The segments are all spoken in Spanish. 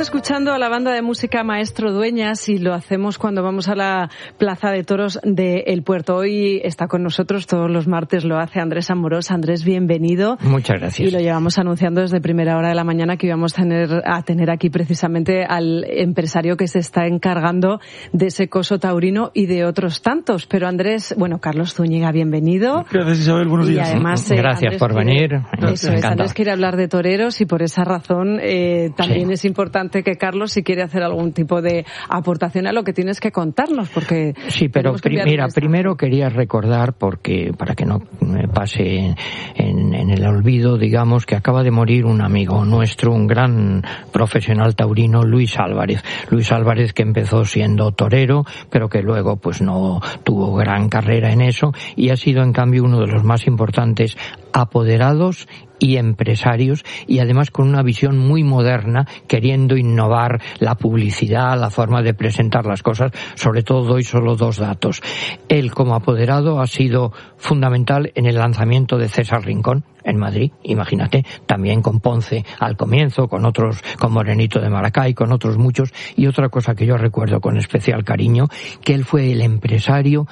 escuchando a la banda de música Maestro Dueñas y lo hacemos cuando vamos a la Plaza de Toros de El Puerto. Hoy está con nosotros, todos los martes lo hace Andrés Amorós. Andrés, bienvenido. Muchas gracias. Y lo llevamos anunciando desde primera hora de la mañana que íbamos a tener aquí precisamente al empresario que se está encargando de ese coso taurino y de otros tantos. Pero Andrés, Carlos Zúñiga, bienvenido. Gracias, Isabel, buenos días. Y además, gracias por venir. Eso es, Andrés quiere hablar de toreros y por esa razón también es importante que Carlos, si quiere hacer algún tipo de aportación a lo que tienes que contarnos, porque... Sí, pero primero quería recordar, porque para que no me pase en el olvido, digamos, que acaba de morir un amigo nuestro, un gran profesional taurino, Luis Álvarez. Luis Álvarez, que empezó siendo torero, pero que luego pues no tuvo gran carrera en eso, y ha sido en cambio uno de los más importantes apoderados y empresarios, y además con una visión muy moderna, queriendo innovar la publicidad, la forma de presentar las cosas. Sobre todo doy solo 2 datos. Él, como apoderado, ha sido fundamental en el lanzamiento de César Rincón en Madrid, imagínate, también con Ponce al comienzo, con otros, con Morenito de Maracay, con otros muchos. Y otra cosa que yo recuerdo con especial cariño, que él fue el empresario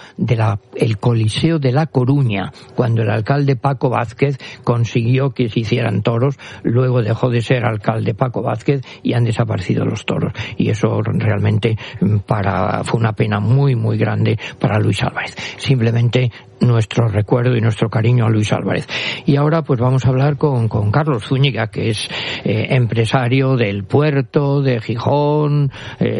el Coliseo de La Coruña, cuando el alcalde Paco Vázquez consiguió que se hicieran toros. Luego dejó de ser alcalde Paco Vázquez y han desaparecido los toros, y eso realmente fue una pena muy muy grande para Luis Álvarez. Simplemente nuestro recuerdo y nuestro cariño a Luis Álvarez. Y ahora pues vamos a hablar con Carlos Zúñiga, que es empresario del Puerto, de Gijón,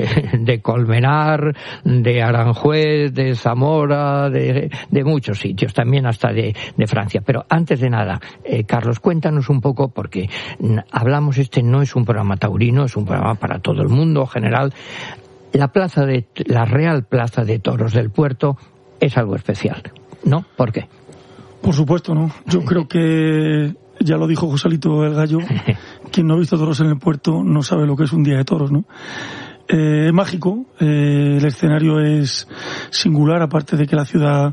de Colmenar, de Aranjuez, de Zamora, de muchos sitios, también hasta de Francia. Pero antes de nada, Carlos, cuéntanos un poco, porque hablamos, no es un programa taurino, es un programa para todo el mundo general. La Real Plaza de Toros del Puerto es algo especial, ¿no? ¿Por qué? Por supuesto, ¿no? Yo creo que ya lo dijo Joselito el Gallo, quien no ha visto toros en el puerto no sabe lo que es un día de toros, ¿no? Es mágico, el escenario es singular, aparte de que la ciudad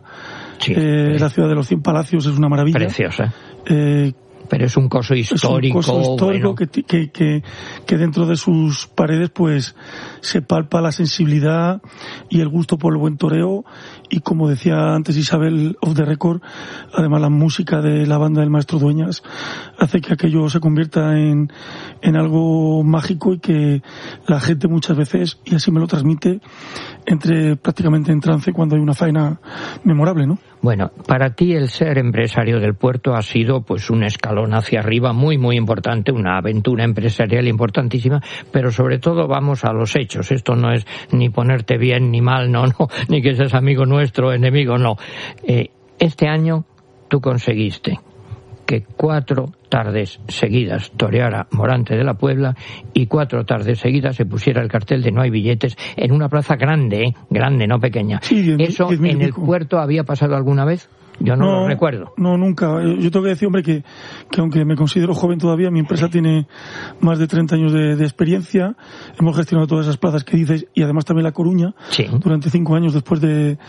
de los 100 palacios es una maravilla. Preciosa. Pero es un coso histórico. Es un coso histórico, bueno, que dentro de sus paredes pues se palpa la sensibilidad y el gusto por el buen toreo, y como decía antes Isabel off the record, además la música de la banda del Maestro Dueñas hace que aquello se convierta en algo mágico, y que la gente muchas veces, y así me lo transmite, entre prácticamente en trance cuando hay una faena memorable, ¿no? Bueno, para ti el ser empresario del puerto ha sido pues un escalón hacia arriba muy muy importante, una aventura empresarial importantísima, pero sobre todo vamos a los hechos. Esto no es ni ponerte bien ni mal, no, ni que seas amigo nuestro, enemigo, no. Este año tú conseguiste que 4 tardes seguidas toreara Morante de la Puebla, y 4 tardes seguidas se pusiera el cartel de no hay billetes en una plaza grande, no pequeña. Sí, ¿Eso en el puerto había pasado alguna vez? Yo no lo recuerdo. No, nunca. Yo tengo que decir, hombre, que aunque me considero joven todavía, mi empresa tiene más de 30 años de experiencia. Hemos gestionado todas esas plazas que dices, y además también La Coruña, sí, durante 5 años después de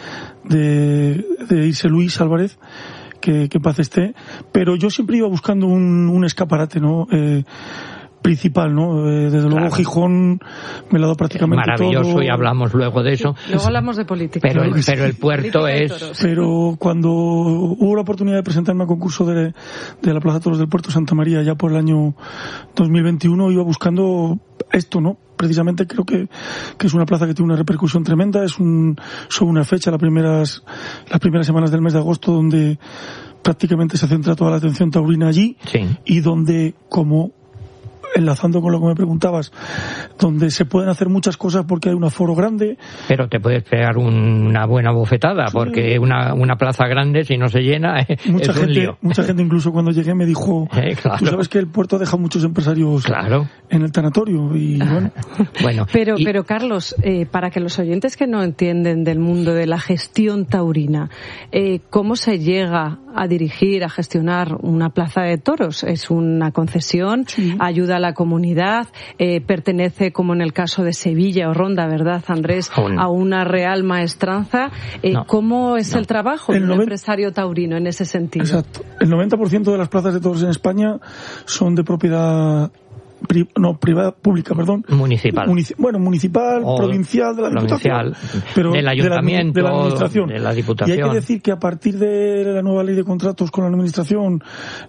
irse Luis Álvarez, que en paz esté. Pero yo siempre iba buscando un escaparate, ¿no? Principal, ¿no? Desde luego, claro. Gijón me lo ha dado prácticamente maravilloso todo. Y hablamos luego de eso. Luego hablamos de política. Pero el puerto es... Pero cuando hubo la oportunidad de presentarme al concurso de la Plaza de Toros del Puerto Santa María ya por el año 2021, iba buscando esto, ¿no? Precisamente creo que es una plaza que tiene una repercusión tremenda. Son una fecha, las primeras semanas del mes de agosto, donde prácticamente se centra toda la atención taurina allí. Sí. Y donde, como enlazando con lo que me preguntabas, donde se pueden hacer muchas cosas porque hay un aforo grande. Pero te puedes pegar una buena bofetada, sí, porque una plaza grande, si no se llena, es un lío. Mucha gente incluso cuando llegué me dijo, claro. Tú sabes que el puerto deja muchos empresarios, claro, en el tanatorio, y bueno. Pero Carlos, para que los oyentes que no entienden del mundo de la gestión taurina, ¿cómo se llega a dirigir, a gestionar una plaza de toros? ¿Es una concesión? Sí. ¿Ayuda a la comunidad? ¿Pertenece, como en el caso de Sevilla o Ronda, verdad, Andrés, a una real maestranza? No. ¿Cómo es el trabajo de un empresario taurino en ese sentido? Exacto. El 90% de las plazas de toros en España son de propiedad pública, perdón. Municipal. Municipal, o provincial, de la Diputación. Pero del Ayuntamiento, de la Administración. De la Diputación. Y hay que decir que a partir de la nueva ley de contratos con la Administración,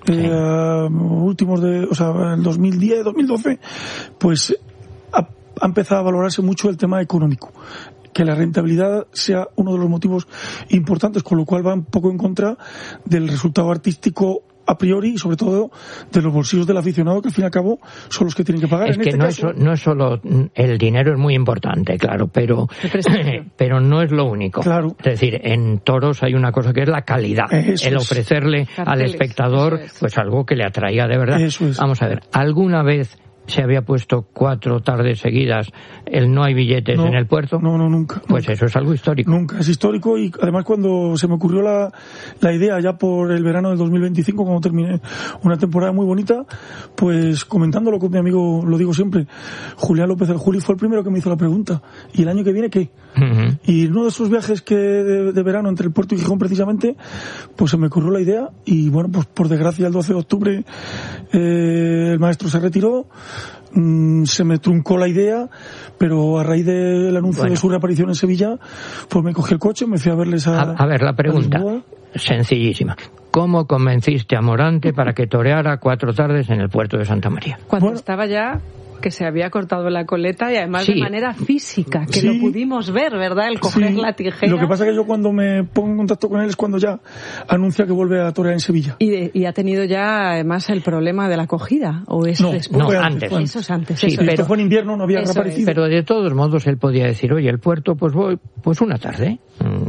en 2010, 2012, pues ha empezado a valorarse mucho el tema económico. Que la rentabilidad sea uno de los motivos importantes, con lo cual va un poco en contra del resultado artístico a priori y sobre todo de los bolsillos del aficionado, que al fin y al cabo son los que tienen que pagar. Es que no es solo el dinero, es muy importante, claro, pero no es lo único. Claro. Es decir, en toros hay una cosa que es la calidad, el ofrecerle al espectador pues algo que le atraiga de verdad. Vamos a ver, ¿alguna vez se había puesto 4 tardes seguidas el no hay billetes en el puerto? No, nunca. Pues eso es algo histórico. Nunca, es histórico, y además cuando se me ocurrió la idea ya por el verano del 2025, cuando terminé una temporada muy bonita, pues comentándolo con mi amigo, lo digo siempre, Julián López el Juli fue el primero que me hizo la pregunta. ¿Y el año que viene qué? Uh-huh. Y en uno de esos viajes de verano entre el puerto y Gijón precisamente, pues se me ocurrió la idea y bueno, pues por desgracia el 12 de octubre el maestro se retiró. Se me truncó la idea, pero a raíz del anuncio de su reaparición en Sevilla, pues me cogí el coche, me fui a verles a ver, la pregunta, sencillísima. ¿Cómo convenciste a Morante para que toreara 4 tardes en el puerto de Santa María? Cuando estaba ya que se había cortado la coleta y además de manera física, que lo pudimos ver, ¿verdad? El coger la tijera. Lo que pasa es que yo cuando me pongo en contacto con él es cuando ya anuncia que vuelve a torear en Sevilla. Y ha tenido ya además el problema de la acogida, ¿o es después? No, antes. Eso es antes. Sí, pero esto fue en invierno, no había reaparecido. Pero de todos modos él podía decir, oye, el puerto, pues voy, pues una tarde.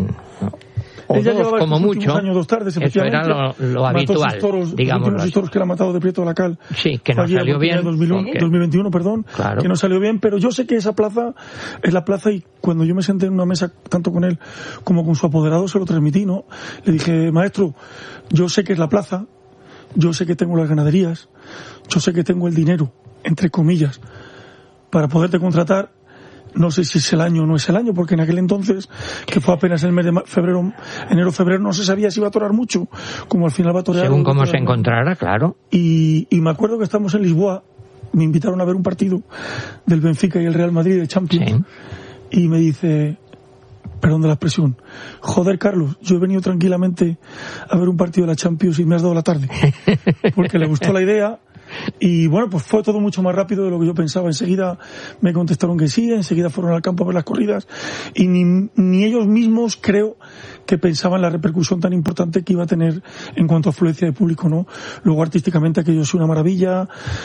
O ella dos, como mucho. Años, 2 tardes, eso era lo habitual, digamos. Los toros que le ha matado de Prieto de la Cal. Sí, que no salió bien. 2021, perdón. Claro. Que no salió bien, pero yo sé que esa plaza es la plaza, y cuando yo me senté en una mesa, tanto con él como con su apoderado, se lo transmití, ¿no? Le dije, maestro, yo sé que es la plaza, yo sé que tengo las ganaderías, yo sé que tengo el dinero, entre comillas, para poderte contratar. No sé si es el año o no es el año, porque en aquel entonces, que fue apenas el mes de enero-febrero, no se sabía si iba a torear mucho, como al final va a torear. Según cómo se encontrara, claro. Y me acuerdo que estamos en Lisboa, me invitaron a ver un partido del Benfica y el Real Madrid de Champions, y me dice, perdón de la expresión, joder Carlos, yo he venido tranquilamente a ver un partido de la Champions y me has dado la tarde, porque le gustó la idea. Y bueno, pues fue todo mucho más rápido de lo que yo pensaba. Enseguida me contestaron que sí, enseguida fueron al campo a ver las corridas, y ni ellos mismos creo que pensaban la repercusión tan importante que iba a tener en cuanto a afluencia de público, ¿no? Luego artísticamente aquello es una maravilla.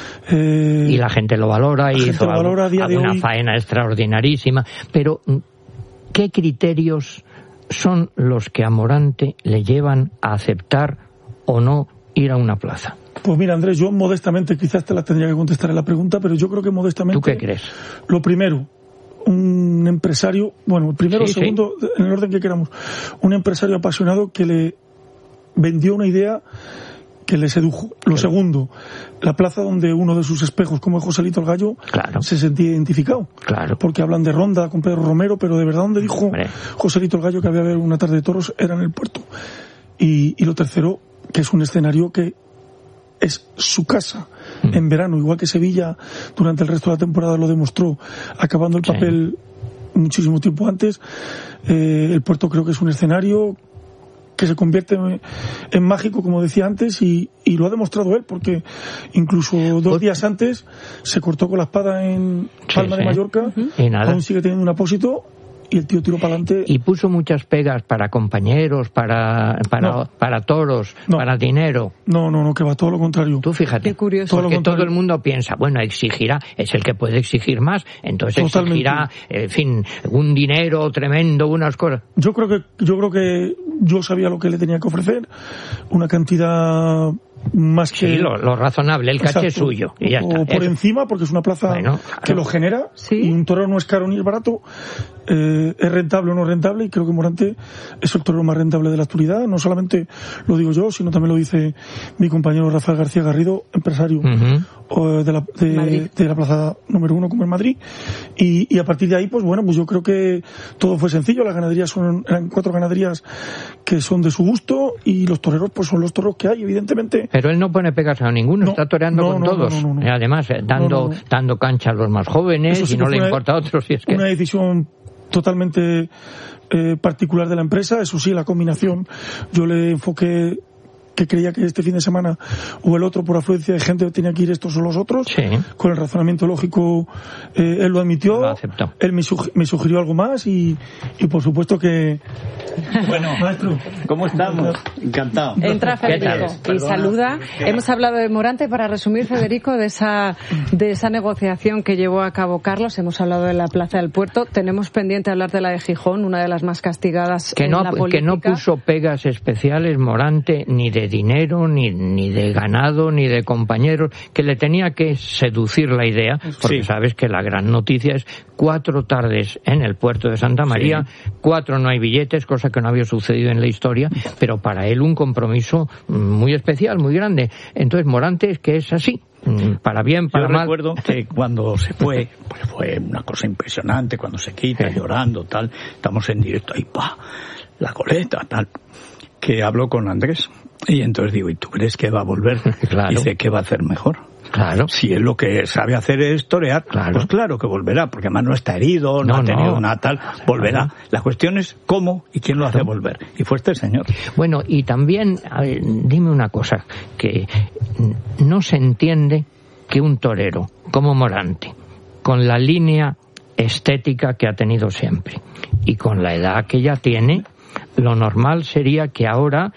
Y la gente lo valora, y hizo una faena extraordinarísima. Pero, ¿qué criterios son los que a Morante le llevan a aceptar o no ir a una plaza? Pues mira, Andrés, yo modestamente, quizás te la tendría que contestar en la pregunta, pero yo creo que modestamente... ¿Tú qué crees? Lo primero, un empresario, bueno, el primero, segundo, en el orden que queramos, un empresario apasionado que le vendió una idea que le sedujo. Lo segundo, la plaza donde uno de sus espejos, como es Joselito el Gallo, se sentía identificado. Claro. Porque hablan de Ronda con Pedro Romero, pero de verdad donde dijo Joselito el Gallo que había haber una tarde de toros era en el puerto. Y lo tercero, que es un escenario que es su casa en verano, igual que Sevilla durante el resto de la temporada lo demostró, acabando el papel muchísimo tiempo antes. El puerto creo que es un escenario que se convierte en mágico, como decía antes, y lo ha demostrado él, porque incluso 2 días antes se cortó con la espada en Palma de Mallorca, y nada. Aún sigue teniendo un apósito, y el tío tiró para adelante. Y puso muchas pegas para compañeros, para toros, para dinero. No, que va todo lo contrario. Tú fíjate. Qué curioso. Porque todo el mundo piensa, bueno, exigirá, es el que puede exigir más, entonces exigirá, en fin, un dinero tremendo, unas cosas. Yo creo que yo sabía lo que le tenía que ofrecer, una cantidad más que... Sí, lo razonable, el caché es suyo, y ya está. O por encima, porque es una plaza que lo genera, y un torero no es caro ni es barato, es rentable o no rentable, y creo que Morante es el torero más rentable de la actualidad. No solamente lo digo yo, sino también lo dice mi compañero Rafael García Garrido, empresario de la plaza número 1 como en Madrid, y a partir de ahí, pues bueno, pues yo creo que todo fue sencillo. Las ganaderías eran 4 ganaderías que son de su gusto, y los toreros pues son los toros que hay. Evidentemente Pero él no pone pegas a ninguno, está toreando con todos. Y además, dando cancha a los más jóvenes y no le importa a otros. Si es que... Una decisión totalmente particular de la empresa. Eso sí, la combinación, yo le enfoqué que creía que este fin de semana o el otro, por afluencia de gente, tenía que ir estos o los otros. Sí. Con el razonamiento lógico, él lo admitió. Lo aceptó. Él me sugirió algo más y por supuesto Bueno, maestro, ¿cómo estamos? Encantado. Entra Federico y saluda. Hemos hablado de Morante. Para resumir, Federico, de esa negociación que llevó a cabo Carlos, hemos hablado de la Plaza del Puerto. Tenemos pendiente hablar de la de Gijón, una de las más castigadas en la política. Que no puso pegas especiales Morante, ni de dinero, ni de ganado, ni de compañeros, que le tenía que seducir la idea, porque sabes que la gran noticia es 4 tardes en el puerto de Santa María, 4 no hay billetes, cosa que no había sucedido en la historia, pero para él un compromiso muy especial, muy grande. Entonces Morante es que es así. Para bien, para mal. Yo recuerdo que cuando se fue, pues fue una cosa impresionante, cuando se quita, llorando, tal, estamos en directo, ahí, la coleta, tal, que habló con Andrés, y entonces digo, ¿y tú crees que va a volver? Claro. Dice, ¿qué va a hacer mejor? Claro. Si él lo que sabe hacer es torear, pues claro que volverá, porque además no está herido, no ha tenido nada tal, volverá. La cuestión es cómo y quién lo hace volver. Y fue este señor. Bueno, y también, dime una cosa, que no se entiende que un torero como Morante, con la línea estética que ha tenido siempre, y con la edad que ya tiene, lo normal sería que ahora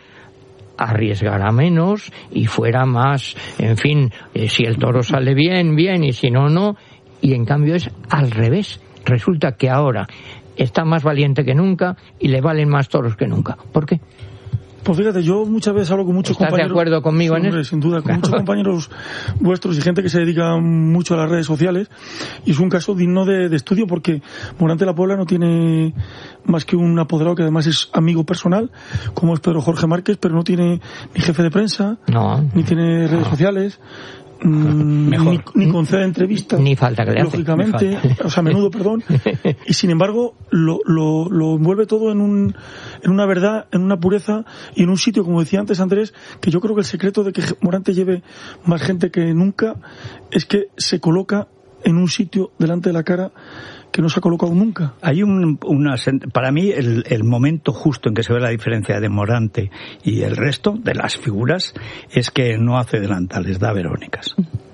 arriesgara menos y fuera más, en fin, si el toro sale bien, bien, y si no, no. Y en cambio es al revés. Resulta que ahora está más valiente que nunca y le valen más toros que nunca. ¿Por qué? Pues fíjate, yo muchas veces hablo con muchos compañeros... ¿Estás de acuerdo conmigo en eso? Sin duda, con muchos compañeros vuestros y gente que se dedica mucho a las redes sociales, y es un caso digno de estudio, porque Morante de la Puebla no tiene más que un apoderado que además es amigo personal, como es Pedro Jorge Márquez, pero no tiene ni jefe de prensa, ni tiene redes sociales... Ni concede entrevistas, ni falta que le hace, lógicamente, o sea, a menudo, perdón, y sin embargo lo envuelve todo en una verdad, en una pureza y en un sitio, como decía antes Andrés, que yo creo que el secreto de que Morante lleve más gente que nunca es que se coloca en un sitio delante de la cara que no se ha colocado nunca. Hay para mí el momento justo en que se ve la diferencia de Morante y el resto de las figuras es que no hace delantales, da verónicas.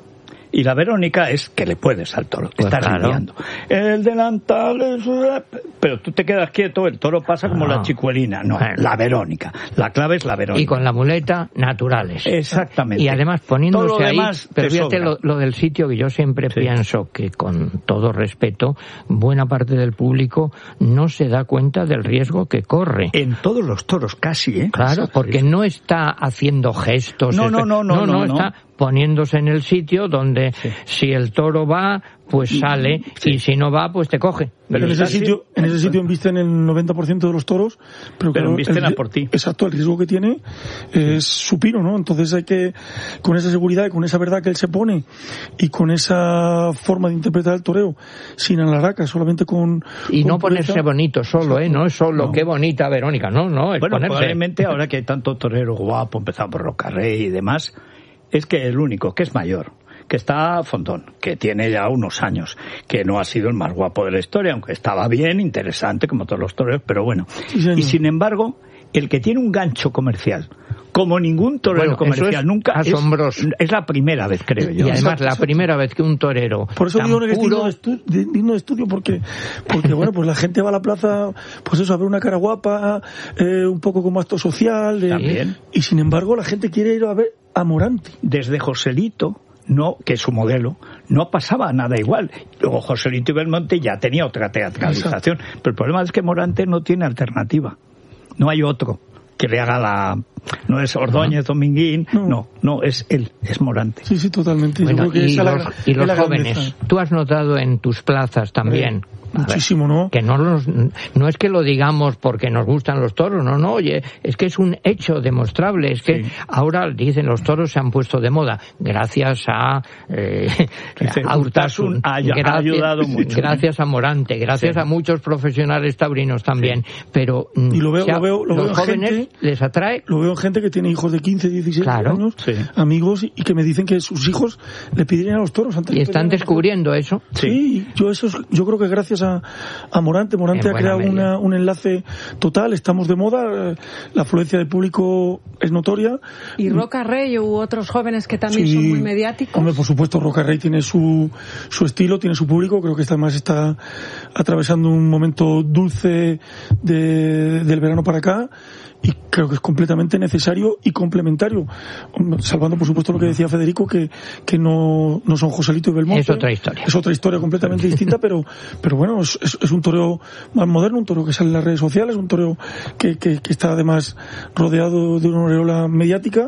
Y la verónica es que le puedes al toro, pues estás lidiando. El delantal es... Pero tú te quedas quieto, el toro pasa como la chicuelina. No, la verónica. La clave es la verónica. Y con la muleta, naturales. Exactamente. Y además poniéndose ahí... Pero fíjate lo del sitio, que yo siempre pienso que, con todo respeto, buena parte del público no se da cuenta del riesgo que corre. En todos los toros, casi, ¿eh? Claro, porque no está haciendo gestos. No, está poniéndose en el sitio donde si el toro va, pues sale, y si no va, pues te coge. Pero en ese sitio embisten el 90% de los toros, pero claro, embisten a por ti. Exacto, el riesgo que tiene es supino, ¿no? Entonces hay que, con esa seguridad y con esa verdad que él se pone, y con esa forma de interpretar el toreo, sin alaraca, solamente con... Y no ponerse bonito solo, no es solo qué bonita Verónica, no, es bueno, ponerse... probablemente ahora que hay tanto torero guapo, empezado por Rocarrey y demás, es que el único que es mayor, que está Fontón, que tiene ya unos años, que no ha sido el más guapo de la historia, aunque estaba bien, interesante, como todos los toreros, pero bueno. Y sin embargo, el que tiene un gancho comercial, como ningún torero comercial nunca, asombroso. Es la primera vez, creo yo. Y además la primera vez que un torero... Por eso digo que es digno de estudio, porque bueno, pues la gente va a la plaza, pues eso, a ver una cara guapa, un poco como acto social, también. Y sin embargo la gente quiere ir a ver a Morante. Desde Joselito, que es su modelo, no pasaba nada igual. Luego Joselito y Belmonte ya tenía otra teatralización. Exacto. Pero el problema es que Morante no tiene alternativa. No hay otro que le haga no es Ordóñez, Dominguín, no, es él, es Morante. Sí, totalmente. Bueno, y los jóvenes, tú has notado en tus plazas también Muchísimo, ¿no? Que no es que lo digamos porque nos gustan los toros, no, oye, es que es un hecho demostrable, es que ahora dicen los toros se han puesto de moda gracias a Urtasun ha ayudado mucho. Gracias a Morante, gracias a muchos profesionales taurinos también, pero y lo veo los en jóvenes gente, les atrae. Lo veo en gente que tiene hijos de 15, 16 años, amigos, y que me dicen que sus hijos le piden a los toros antes. Y están descubriendo eso. Sí, yo creo que gracias a Morante ha creado un enlace total, estamos de moda, la afluencia de público es notoria. ¿Y Roca Rey u otros jóvenes que también son muy mediáticos? Hombre, por supuesto, Roca Rey tiene su estilo, tiene su público, creo que además está atravesando un momento dulce del verano para acá, y creo que es completamente necesario y complementario, salvando por supuesto lo que decía Federico, que no son Joselito y Belmonte. Es otra historia completamente distinta, pero bueno, es un toreo más moderno, un toreo que sale en las redes sociales, un toreo que está además rodeado de una aureola mediática,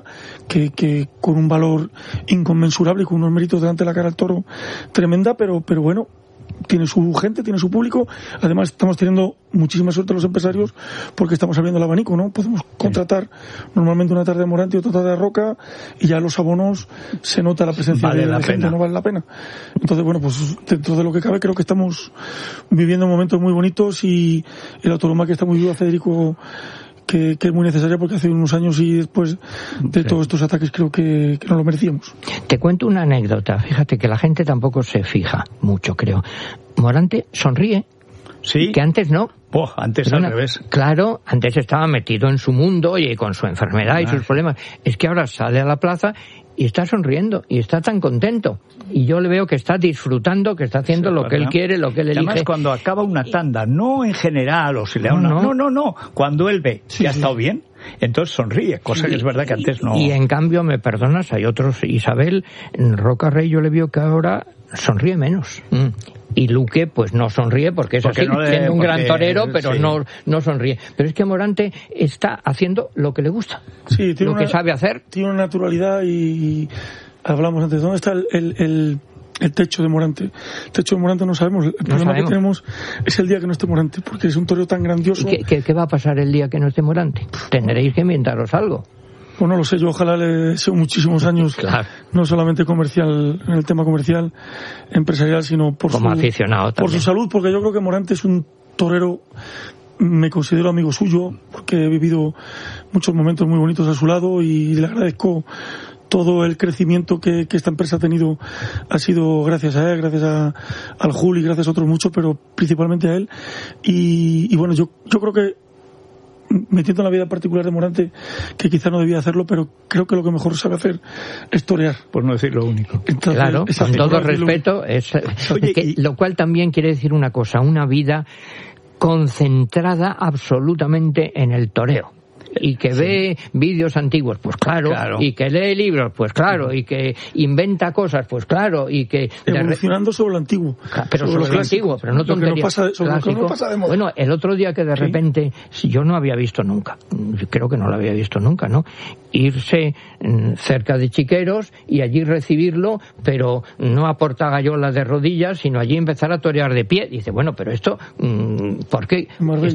que con un valor inconmensurable y con unos méritos delante de la cara del toro tremenda, pero bueno, tiene su gente, tiene su público. Además estamos teniendo muchísima suerte los empresarios porque estamos abriendo el abanico, ¿no? Podemos contratar normalmente una tarde de Morante y otra tarde de Roca, y ya los abonos se nota la presencia de la gente, no vale la pena. Entonces, bueno, pues dentro de lo que cabe creo que estamos viviendo momentos muy bonitos, y la tauromaquia está muy viva, Federico, que es muy necesaria, porque hace unos años y después de todos estos ataques creo que no lo merecíamos. Te cuento una anécdota, fíjate que la gente tampoco se fija mucho, creo. Morante sonríe. Sí. Que antes no. Antes al revés. Claro, antes estaba metido en su mundo y con su enfermedad y sus problemas. Es que ahora sale a la plaza y está sonriendo y está tan contento. Y yo le veo que está disfrutando, que está haciendo lo que él quiere, lo que él elige. Además, cuando acaba una tanda, no en general, o si le da una... No. Cuando él ve que ha estado bien, entonces sonríe, cosa que es verdad que antes no... Y en cambio, me perdonas, hay otros... Isabel, Roca Rey, yo le veo que ahora sonríe menos. Y Luque pues no sonríe porque es así, siendo un gran torero, pero no sonríe. Pero es que Morante está haciendo lo que le gusta, que sabe hacer. Tiene una naturalidad, y hablamos antes, ¿dónde está el techo de Morante? El techo de Morante no sabemos. El problema que tenemos es el día que no esté Morante, porque es un torero tan grandioso. ¿Qué va a pasar el día que no esté Morante? Tendréis que inventaros algo. Pues no lo sé, yo ojalá le deseo muchísimos años, no solamente comercial, en el tema comercial, empresarial, sino como aficionado también. Por su salud, porque yo creo que Morante es un torero, me considero amigo suyo, porque he vivido muchos momentos muy bonitos a su lado, y le agradezco todo el crecimiento que esta empresa ha tenido. Ha sido gracias a él, gracias al Juli, gracias a otros muchos, pero principalmente a él. Y bueno, yo creo que, metiendo en la vida particular de Morante, que quizá no debía hacerlo, pero creo que lo que mejor sabe hacer es torear. Por no decir lo único. Entonces, claro, con todo respeto, lo cual también quiere decir una cosa, una vida concentrada absolutamente en el toreo. Y que ve vídeos antiguos, pues claro, y que lee libros, pues claro, y que inventa cosas, pues claro, y que... Evolucionando sobre lo antiguo. Pero sobre lo antiguo, pero no tonterías. Lo que no pasa de moda. Bueno, el otro día que de repente, yo no había visto nunca, creo que no lo había visto nunca, ¿no? Irse cerca de Chiqueros y allí recibirlo, pero no a Portagayola de rodillas, sino allí empezar a torear de pie. Dice, bueno, pero esto, ¿por qué?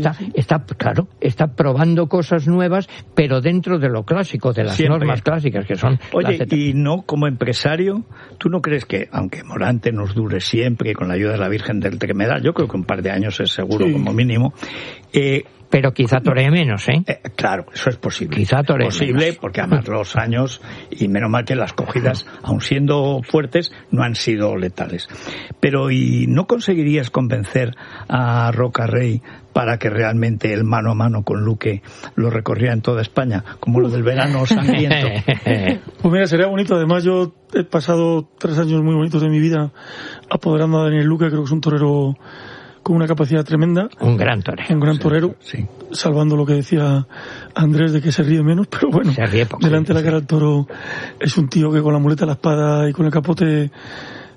Está probando cosas nuevas, pero dentro de lo clásico, de las normas clásicas que son... Oye, y no, como empresario, ¿tú no crees que, aunque Morante nos dure siempre con la ayuda de la Virgen del Tremedal, yo creo que un par de años es seguro como mínimo, pero quizá toree menos, claro, eso es posible. Quizá toree menos. Porque además los años, y menos mal que las cogidas, aun siendo fuertes, no han sido letales. Pero, ¿y no conseguirías convencer a Roca Rey para que realmente el mano a mano con Luque lo recorría en toda España, como lo del verano sangriento? Pues mira, sería bonito. Además, yo he pasado 3 años muy bonitos de mi vida apoderando a Daniel Luque. Creo que es un torero con una capacidad tremenda. Un gran torero. Sí. Salvando lo que decía Andrés de que se ríe menos, pero bueno, se ríe poco, delante de la cara del toro es un tío que con la muleta, la espada y con el capote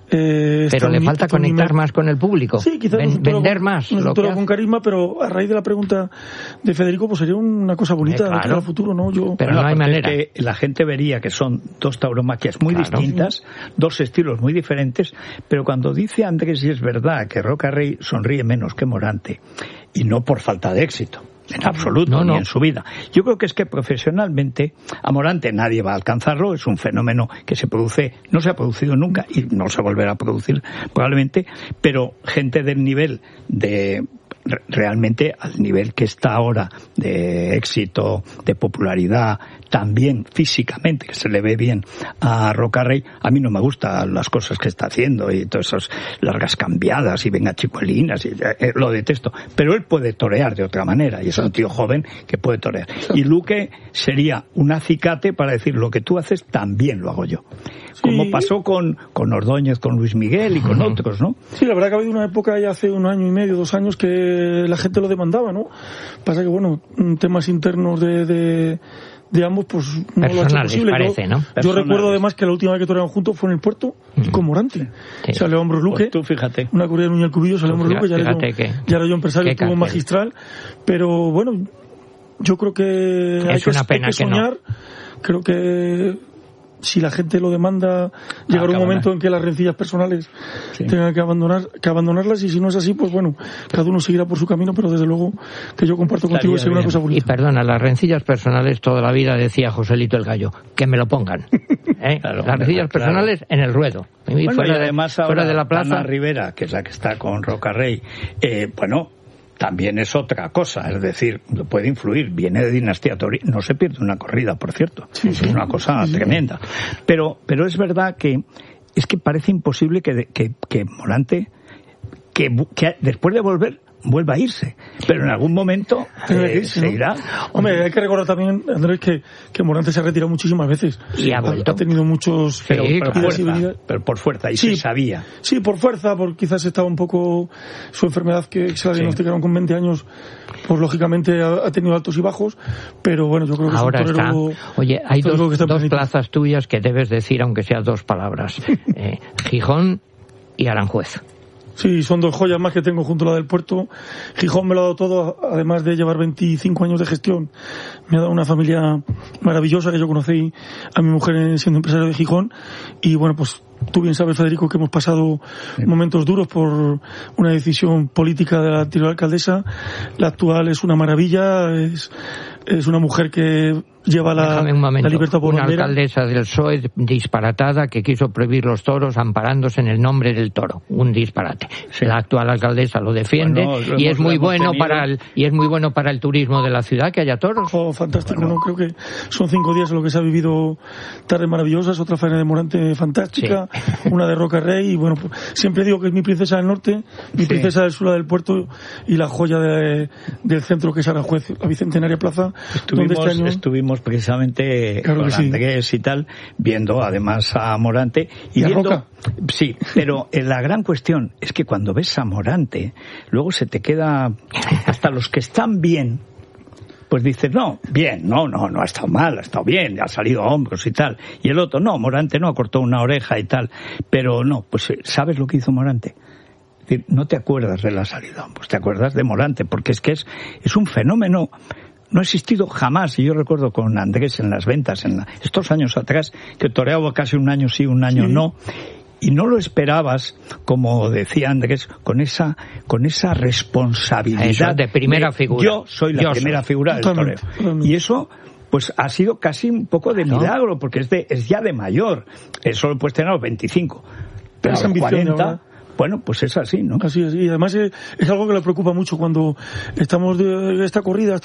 Pero le falta conectar más con el público. Sí, quizás vender más. No es con carisma, pero a raíz de la pregunta de Federico, pues sería una cosa bonita de cara al futuro, ¿no? Pero no hay manera. Es que la gente vería que son dos tauromaquias muy distintas, dos estilos muy diferentes, pero cuando dice Andrés, y es verdad, que Roca Rey sonríe menos que Morante, y no por falta de éxito. En absoluto, ni en su vida. Yo creo que es que profesionalmente a Morante nadie va a alcanzarlo, es un fenómeno que se produce, no se ha producido nunca y no se volverá a producir probablemente, pero gente del nivel de realmente al nivel que está ahora de éxito, de popularidad, también físicamente, que se le ve bien a Roca Rey. A mí no me gustan las cosas que está haciendo y todas esas largas cambiadas y venga chicuelinas, y lo detesto, pero él puede torear de otra manera y es un tío joven que puede torear. Y Luque sería un acicate para decir lo que tú haces también lo hago yo. Como pasó con Ordóñez, con Luis Miguel y con otros, ¿no? Sí, la verdad que ha habido una época ya hace 1 año y medio, 2 años que la gente lo demandaba, ¿no? Pasa que, bueno, temas internos de ambos, pues no lo ha hecho posible. Parece, ¿no? Yo recuerdo además que la última vez que torearon juntos fue en el puerto con Morante. Sí. Salió Hombros Luque. Pues tú fíjate. Una corrida de Núñez Cubillo, salió Hombros Luque, ya era yo empresario, estuvo magistral. Pero bueno, yo creo que hay que soñar. Creo que si la gente lo demanda, llegará un momento en que las rencillas personales tengan que abandonarlas, y si no es así, pues bueno, cada uno seguirá por su camino, pero desde luego que yo comparto contigo, es una cosa bonita. Y perdona, las rencillas personales toda la vida decía Joselito el Gallo, que me lo pongan. Las rencillas personales en el ruedo. Y además fuera de la plaza. Ana Rivera, que es la que está con Roca Rey, también es otra cosa, es decir, puede influir, viene de dinastía taurina, no se pierde una corrida, por cierto, es una cosa tremenda, pero es verdad que es que parece imposible que Morante, que después de volver, vuelva a irse, pero en algún momento se irá. Hombre, hay que recordar también, Andrés, que Morante se ha retirado muchísimas veces y ha tenido muchos pero por fuerza, y se sabía. Sí, por fuerza, porque quizás estaba un poco su enfermedad, que se la diagnosticaron con 20 años, pues lógicamente ha tenido altos y bajos, pero bueno, yo creo que ahora es un torero. Oye, hay dos plazas tuyas que debes decir, aunque sean 2 palabras. Gijón y Aranjuez. Sí, son 2 joyas más que tengo junto a la del puerto. Gijón me lo ha dado todo, además de llevar 25 años de gestión. Me ha dado una familia maravillosa, que yo conocí a mi mujer siendo empresario de Gijón. Y bueno, pues tú bien sabes, Federico, que hemos pasado momentos duros por una decisión política de la anterior alcaldesa. La actual es una maravilla, es una mujer que lleva la libertad por bandera. Una alcaldesa del PSOE disparatada que quiso prohibir los toros amparándose en el nombre del toro. Un disparate. Sí. La actual alcaldesa lo defiende, y es muy bueno para el turismo de la ciudad que haya toros. Fantástico, ¿no? Creo que son 5 días en lo que se ha vivido, tardes maravillosas, otra faena de Morante fantástica, una de Roca Rey, y bueno, pues, siempre digo que es mi princesa del norte, mi princesa del sur, la del puerto, y la joya del centro, que es Aranjuez, la Bicentenaria Plaza. Estuvimos precisamente con Andrés y tal, viendo además a Morante y viendo Roca. Sí, pero la gran cuestión es que cuando ves a Morante, luego se te queda, hasta los que están bien, pues dices, no ha estado mal, ha estado bien, ha salido a hombros y tal, y el otro, no, Morante no, cortó una oreja y tal, pero no, pues ¿sabes lo que hizo Morante? Es decir, no te acuerdas de la salida, pues te acuerdas de Morante, porque es que es un fenómeno. No ha existido jamás, y yo recuerdo con Andrés en las ventas, estos años atrás, que toreaba casi un año sí, un año no, y no lo esperabas, como decía Andrés, con esa responsabilidad. Eso, de primera figura. Yo soy la primera figura del toreo. Y eso, pues ha sido casi un poco de milagro, porque es ya de mayor. Eso lo puedes tener a los 25. Pero a los 40... Bueno, pues es así, ¿no? Así es, y además es algo que le preocupa mucho cuando estamos de esta corrida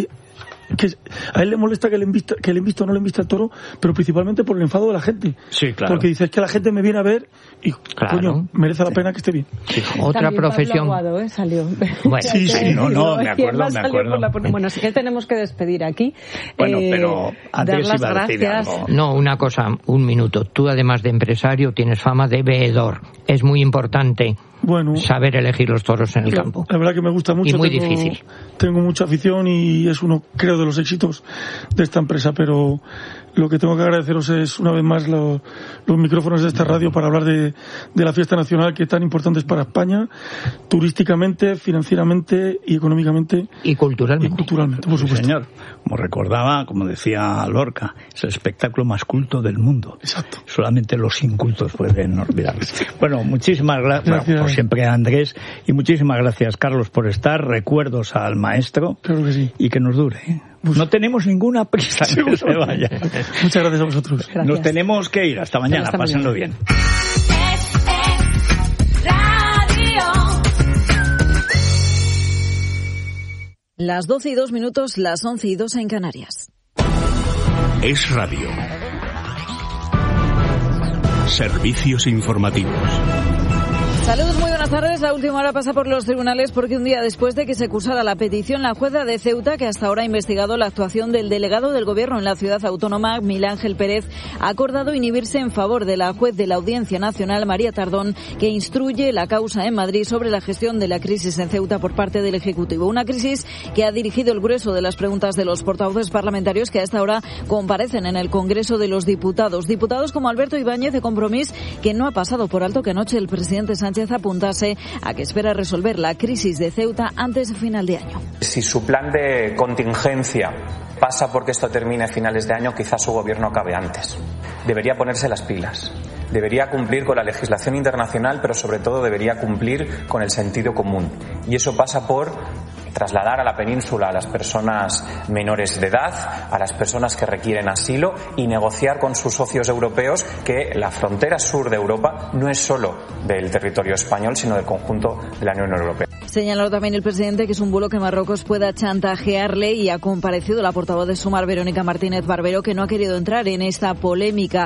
que a él le molesta que le invista o no le invista el toro, pero principalmente por el enfado de la gente. Sí, claro. Porque dice, es que la gente me viene a ver y, coño, merece la pena que esté bien. Sí. Otra también profesión. Pablo Aguado, salió. Bueno, me acuerdo. Bueno, sí que tenemos que despedir aquí. Bueno, pero antes iba a decir algo. No, una cosa, un minuto. Tú, además de empresario, tienes fama de veedor. Es muy importante saber elegir los toros en el campo. La verdad que me gusta mucho. Y muy difícil. Tengo mucha afición y es uno, creo, de los éxitos de esta empresa, pero lo que tengo que agradeceros es una vez más los micrófonos de esta radio para hablar de la fiesta nacional, que tan importante es para España, turísticamente, financieramente y económicamente. Y culturalmente. Por supuesto. Sí, señor. Como recordaba, como decía Lorca, es el espectáculo más culto del mundo. Exacto. Solamente los incultos pueden olvidarlo. Bueno, muchísimas gracias. Bueno, por siempre, Andrés. Y muchísimas gracias, Carlos, por estar. Recuerdos al maestro. Claro que sí. Y que nos dure, ¿eh? No tenemos ninguna prisa que se vaya. Muchas gracias a vosotros. Gracias. Nos tenemos que ir. Hasta mañana. Pásenlo bien. Las 12:02, las 11:02 en Canarias. Es Radio. Servicios informativos. Saludos, muy buenas tardes. La última hora pasa por los tribunales porque un día después de que se cursara la petición, la jueza de Ceuta, que hasta ahora ha investigado la actuación del delegado del Gobierno en la ciudad autónoma, Miguel Ángel Pérez, ha acordado inhibirse en favor de la juez de la Audiencia Nacional, María Tardón, que instruye la causa en Madrid sobre la gestión de la crisis en Ceuta por parte del Ejecutivo. Una crisis que ha dirigido el grueso de las preguntas de los portavoces parlamentarios que a esta hora comparecen en el Congreso de los Diputados. Diputados como Alberto Ibáñez, de Compromís, que no ha pasado por alto que anoche el presidente Sánchez apuntase a que espera resolver la crisis de Ceuta antes de final de año. Si su plan de contingencia pasa porque esto termine a finales de año, quizás su gobierno acabe antes. Debería ponerse las pilas. Debería cumplir con la legislación internacional, pero sobre todo debería cumplir con el sentido común. Y eso pasa por trasladar a la península a las personas menores de edad, a las personas que requieren asilo, y negociar con sus socios europeos que la frontera sur de Europa no es solo del territorio español, sino del conjunto de la Unión Europea. Señaló también el presidente que es un bulo que Marruecos pueda chantajearle, y ha comparecido la portavoz de Sumar, Verónica Martínez Barbero, que no ha querido entrar en esta polémica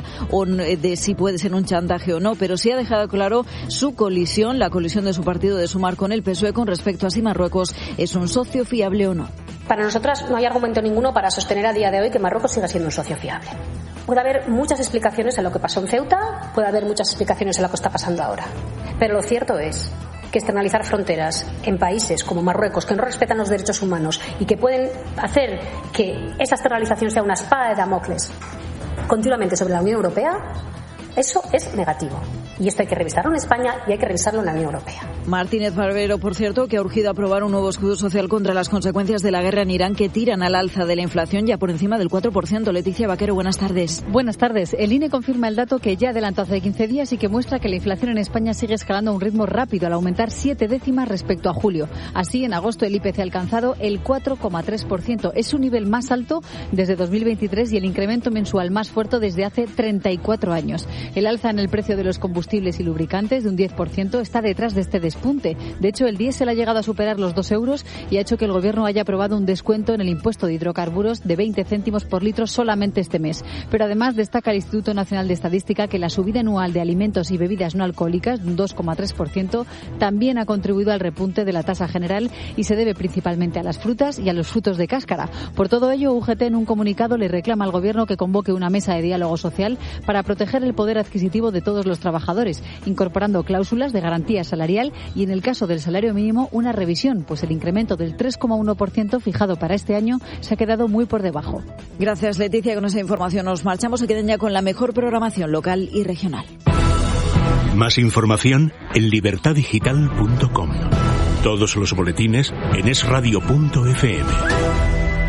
de si puede ser un chantaje o no, pero sí ha dejado claro su colisión, la colisión de su partido de Sumar con el PSOE con respecto a si Marruecos es un socio fiable o no. Para nosotras no hay argumento ninguno para sostener a día de hoy que Marruecos siga siendo un socio fiable. Puede haber muchas explicaciones en lo que pasó en Ceuta, puede haber muchas explicaciones en lo que está pasando ahora, pero lo cierto es que externalizar fronteras en países como Marruecos, que no respetan los derechos humanos y que pueden hacer que esa externalización sea una espada de Damocles continuamente sobre la Unión Europea, eso es negativo. Y esto hay que revisarlo en España y hay que revisarlo en la Unión Europea. Martínez Barbero, por cierto, que ha urgido a aprobar un nuevo escudo social contra las consecuencias de la guerra en Irán, que tiran al alza de la inflación ya por encima del 4%. Leticia Vaquero, buenas tardes. Buenas tardes. El INE confirma el dato que ya adelantó hace 15 días y que muestra que la inflación en España sigue escalando a un ritmo rápido, al aumentar 7 décimas respecto a julio. Así, en agosto el IPC ha alcanzado el 4,3%. Es su nivel más alto desde 2023 y el incremento mensual más fuerte desde hace 34 años. El alza en el precio de los combustibles y lubricantes de un 10% está detrás de este despunte. De hecho, el diésel ha llegado a superar los 2 euros y ha hecho que el Gobierno haya aprobado un descuento en el impuesto de hidrocarburos de 20 céntimos por litro solamente este mes. Pero además destaca el Instituto Nacional de Estadística que la subida anual de alimentos y bebidas no alcohólicas, de un 2,3%, también ha contribuido al repunte de la tasa general y se debe principalmente a las frutas y a los frutos de cáscara. Por todo ello, UGT en un comunicado le reclama al Gobierno que convoque una mesa de diálogo social para proteger el poder adquisitivo de todos los trabajadores, incorporando cláusulas de garantía salarial y, en el caso del salario mínimo, una revisión, pues el incremento del 3,1% fijado para este año se ha quedado muy por debajo. Gracias, Leticia. Con esa información nos marchamos. Se queden ya con la mejor programación local y regional. Más información en libertadigital.com. Todos los boletines en esradio.fm.